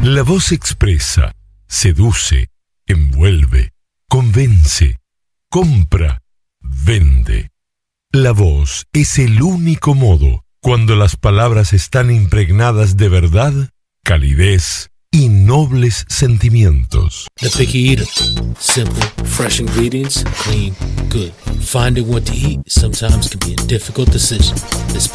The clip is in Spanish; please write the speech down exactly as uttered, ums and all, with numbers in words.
La voz expresa, seduce, envuelve, convence, compra, vende. La voz es el único modo cuando las palabras están impregnadas de verdad, calidez y nobles sentimientos. The Picky Eater. Simple, fresh ingredients, clean, good. Finding what to eat sometimes can be a difficult decision, especially